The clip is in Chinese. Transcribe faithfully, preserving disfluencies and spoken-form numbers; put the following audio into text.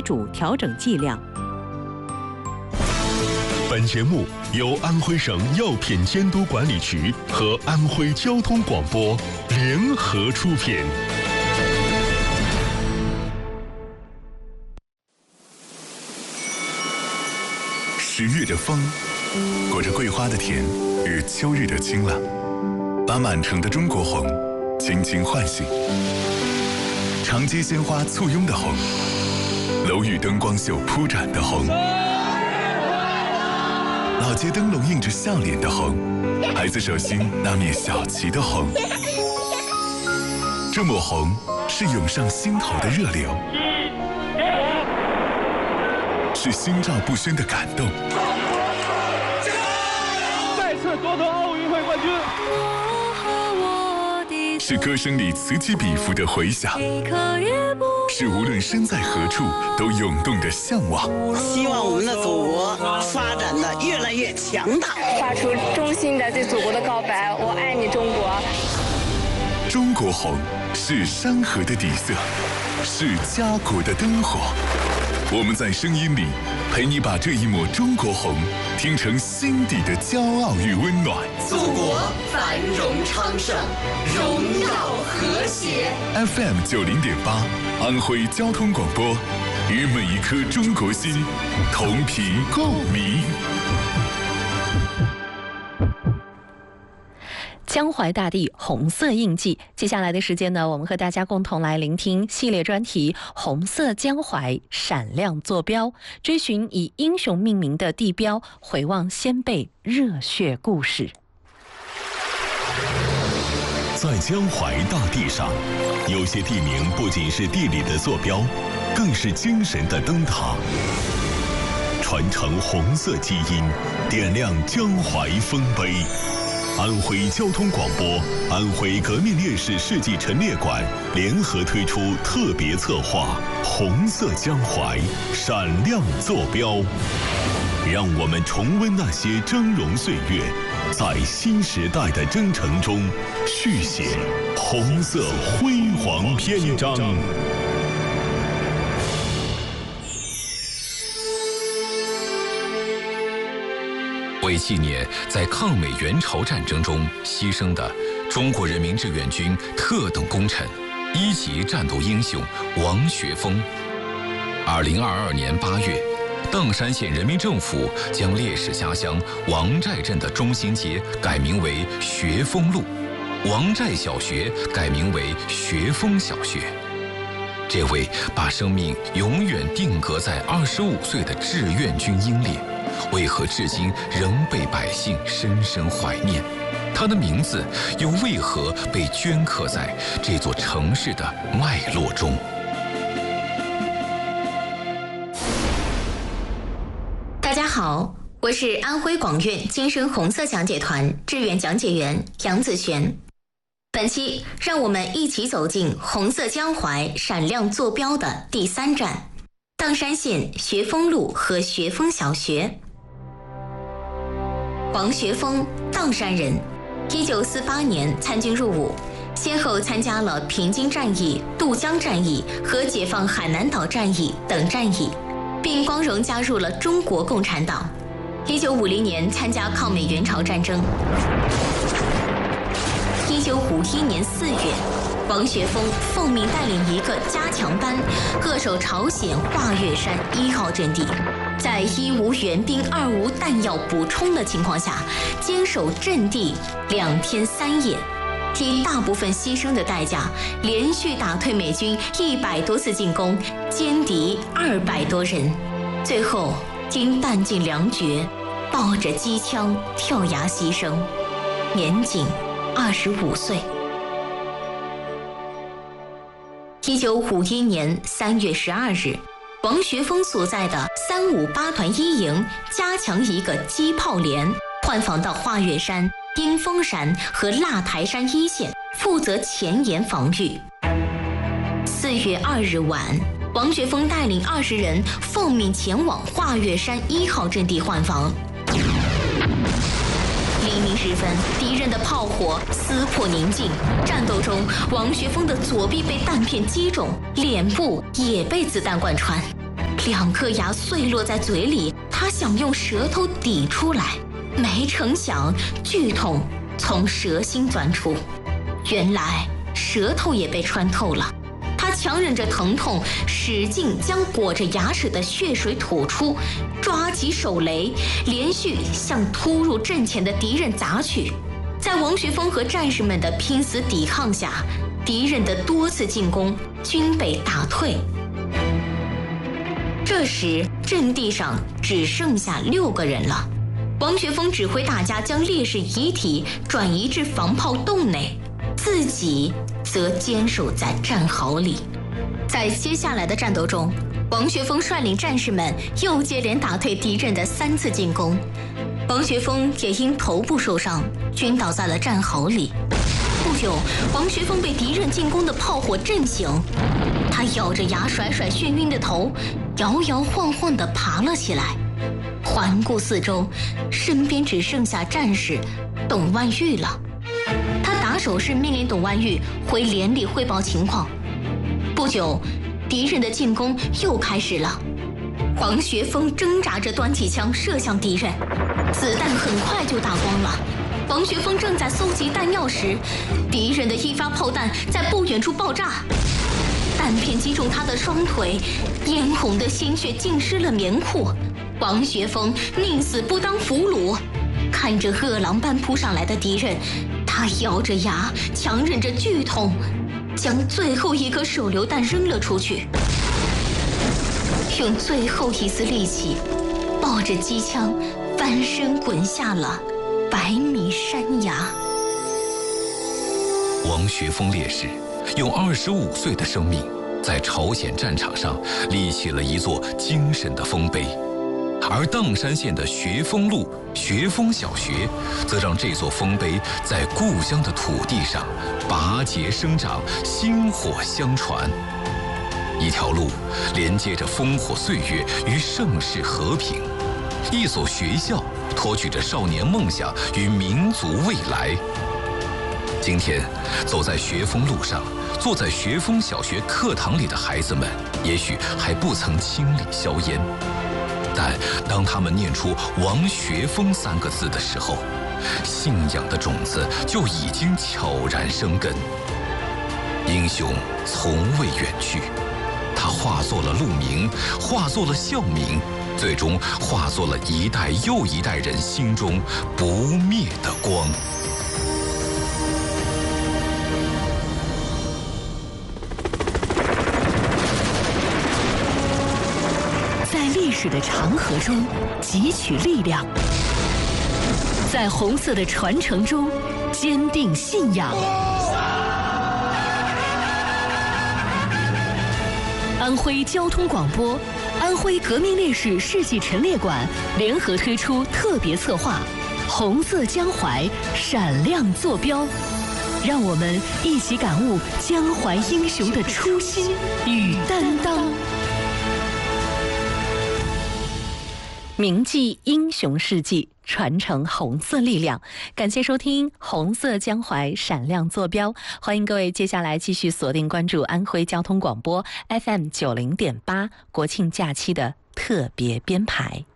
主调整剂量。 本节目由安徽省药品监督管理局和安徽交通广播联合出品。 十月的风，裹着桂花的甜与秋日的清朗，把满城的中国红轻轻唤醒。长街鲜花簇拥的红，楼宇灯光秀铺展的红，老街灯笼映着笑脸的红，孩子手心那面小旗的红。这抹红是涌上心头的热流，是心照不宣的感动， 再次夺得奥运会冠军。 是歌声里此起彼伏的回响，是无论身在何处都涌动的向往。 希望我们的祖国发展的越来越强大， 发出衷心的对祖国的告白：我爱你，中国！ 中国红是山河的底色，是家国的灯火。我们在声音里陪你把这一抹中国红听成心底的骄傲与温暖。 祖国繁荣昌盛，荣耀和谐。 F M 九零点八，安徽交通广播，与每一颗中国心同频共鸣。 江淮大地红色印记。接下来的时间呢，我们和大家共同来聆听系列专题《红色江淮闪亮坐标》，追寻以英雄命名的地标，回望先辈热血故事。 在江淮大地上，有些地名不仅是地理的坐标，更是精神的灯塔，传承红色基因，点亮江淮丰碑。安徽交通广播、安徽革命烈士事迹陈列馆联合推出特别策划《红色江淮闪亮坐标》，让我们重温那些峥嵘岁月，在新时代的征程中续写红色辉煌篇章。 为纪念在抗美援朝战争中牺牲的中国人民志愿军特等功臣、一级战斗英雄王学峰，二零二二年八月，砀山县人民政府将烈士家乡王寨镇的中心街改名为学峰路，王寨小学改名为学峰小学。这位把生命永远定格在二十五岁的志愿军英烈，为何至今仍被百姓深深怀念？他的名字又为何被镌刻在这座城市的脉络中？ 大家好，我是安徽广院金声红色讲解团志愿讲解员杨子璇。本期让我们一起走进红色江淮闪亮坐标的第三站，砀山县学峰路和学峰小学。王学峰，砀山人，一九四八年参军入伍，先后参加了平津战役、渡江战役和解放海南岛战役等战役，并光荣加入了中国共产党。一九五零年参加抗美援朝战争。一九五一年四月，王学峰奉命带领一个加强班，扼守朝鲜华岳山一号阵地，在一无援兵、二无弹药补充的情况下，坚守阵地两天三夜，以大部分牺牲的代价，连续打退美军一百多次进攻，歼敌二百多人，最后因弹尽粮绝，抱着机枪跳崖牺牲，年仅二十五岁。一九五一年三月十二日，王学峰所在的三五八团一营加强一个机炮连，换防到华岳山、阴峰山和腊台山一线，负责前沿防御。四月二日晚，王学峰带领二十人奉命前往华岳山一号阵地换防。黎明时分，敌人的炮火撕破宁静。战斗中，王学峰的左臂被弹片击中，脸部也被子弹贯穿。 两颗牙碎落在嘴里，他想用舌头抵出来，没成想剧痛从舌心钻出，原来舌头也被穿透了。他强忍着疼痛，使劲将裹着牙齿的血水吐出，抓起手雷，连续向突入阵前的敌人砸去。在王学峰和战士们的拼死抵抗下，敌人的多次进攻均被打退。这时阵地上只剩下六个人了。王学峰指挥大家将烈士遗体转移至防炮洞内，自己则坚守在战壕里。在接下来的战斗中，王学峰率领战士们又接连打退敌人的三次进攻。王学峰也因头部受伤，晕倒在了战壕里。不久，王学峰被敌人进攻的炮火震醒，他咬着牙甩甩眩晕的头，摇摇晃晃地爬了起来，环顾四周，身边只剩下战士董万玉了。他打手势命令董万玉回连里汇报情况。不久，敌人的进攻又开始了。王学峰挣扎着端起枪射向敌人，子弹很快就打光了。王学峰正在搜集弹药时，敌人的一发炮弹在不远处爆炸，弹片击中他的双腿，嫣红的鲜血浸湿了棉裤。王学峰宁死不当俘虏，看着饿狼般扑上来的敌人，他咬着牙，强忍着剧痛，将最后一颗手榴弹扔了出去，用最后一丝力气抱着机枪翻身滚下了百米山崖。 王学峰烈士用二十五岁的生命，在朝鲜战场上立起了一座精神的丰碑，而砀山县的学峰路学峰小学，则让这座丰碑在故乡的土地上拔节生长，薪火相传。一条路连接着烽火岁月与盛世和平，一所学校托举着少年梦想与民族未来。今天，走在学峰路上，坐在学峰小学课堂里的孩子们，也许还不曾清理硝烟，但当他们念出“王学峰”三个字的时候，信仰的种子就已经悄然生根。英雄从未远去，他化作了路名，化作了校名，最终化作了一代又一代人心中不灭的光。 在历史的长河中汲取力量，在红色的传承中坚定信仰。安徽交通广播、安徽革命烈士世纪陈列馆联合推出特别策划《红色江淮，闪亮坐标》，让我们一起感悟江淮英雄的初心与担当。 铭记英雄事迹，传承红色力量。感谢收听红色江淮闪亮坐标，欢迎各位接下来继续锁定关注安徽交通广播 F M 九零点八国庆假期的特别编排。